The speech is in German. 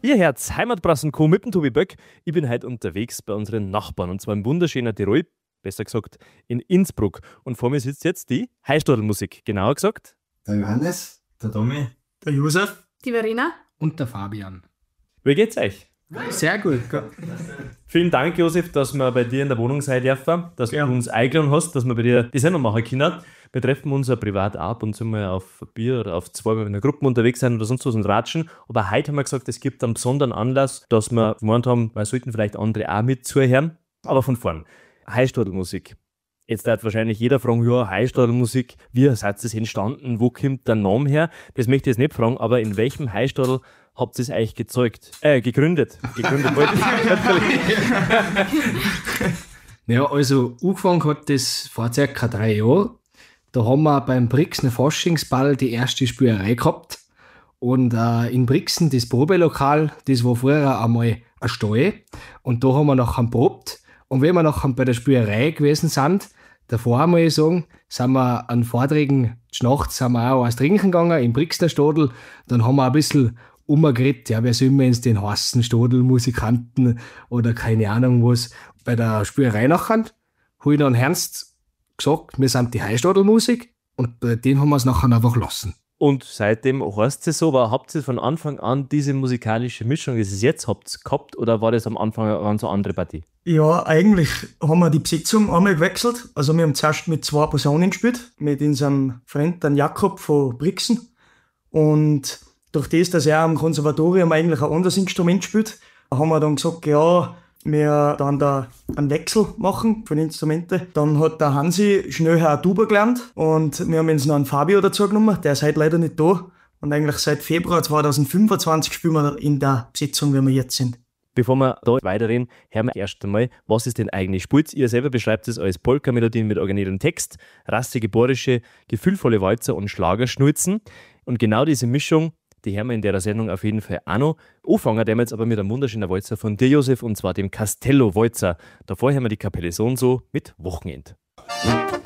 Ihr hört's Heimatbrassen Co. mit dem Tobi Böck. Ich bin heute unterwegs bei unseren Nachbarn und zwar im wunderschönen Tirol, besser gesagt in Innsbruck. Und vor mir sitzt jetzt die Heistadl-Musik, genauer gesagt Der Johannes, Der Tommy. Der Josef. Die Verena. Und der Fabian. Wie geht's euch? Sehr gut. Vielen Dank, Josef, dass wir bei dir in der Wohnung sein dürfen, dass du uns eingeladen hast, dass wir bei dir die Sendung machen können. Wir treffen uns ja privat ab und sind mal auf ein Bier oder auf 2, wenn wir in einer Gruppe unterwegs sind oder sonst was und ratschen. Aber heute haben wir gesagt, es gibt einen besonderen Anlass, dass wir gemeint haben, wir sollten vielleicht andere auch mit zuhören. Aber von vorn. Heistadl-Musik. Jetzt wird wahrscheinlich jeder fragen, ja, Heistadl-Musik, wie seid ihr das entstanden? Wo kommt der Name her? Das möchte ich jetzt nicht fragen, aber in welchem Heistadl habt ihr es euch gegründet? Wollte ich natürlich. Ja, also angefangen hat das vor ca. 3 Jahren. Da haben wir beim Brixen Faschingsball die erste Spielerei gehabt. Und in Brixen, das Probelokal, das war früher einmal ein Stall. Und da haben wir nachher probt. Und wenn wir nachher bei der Spielerei gewesen sind, davor muss ich sagen, sind wir an Vorträgen nachts sind wir auch was trinken gegangen im Brixner Stadel. Dann haben wir ein bisschen umgeredet, ja, wer soll wir jetzt den heißen Stadelmusikanten oder keine Ahnung was. Bei der Spielerei nachher habe ich dann ernst gesagt, wir sind die Heistadl-Musik und bei denen haben wir es nachher einfach lassen. Und seitdem heißt es so, aber habt ihr von Anfang an diese musikalische Mischung, die ihr jetzt habt, gehabt oder war das am Anfang eine ganz andere Partie? Ja, eigentlich haben wir die Besetzung einmal gewechselt. Also wir haben zuerst mit 2 Posaunen gespielt, mit unserem Freund, den Jakob von Brixen. Und durch das, dass er am Konservatorium eigentlich ein anderes Instrument spielt, haben wir dann gesagt, ja, wir dann da einen Wechsel machen von Instrumenten. Dann hat der Hansi schnell eine Tuba gelernt und wir haben jetzt noch einen Fabio dazu genommen, der ist heute leider nicht da. Und eigentlich seit Februar 2025 spielen wir in der Besetzung, wie wir jetzt sind. Bevor wir da weiterreden, hören wir erst einmal, was ist denn eigentlich Spulz? Ihr selber beschreibt es als Polka-Melodien mit originellem Text, rassige Borische, gefühlvolle Walzer und Schlagerschnulzen. Und genau diese Mischung, die hören wir in der Sendung auf jeden Fall auch noch. Anfangen wir jetzt aber mit einem wunderschönen Walzer von dir, Josef, und zwar dem Castello-Walzer. Davor hören wir die Kapelle so und so mit Wochenend.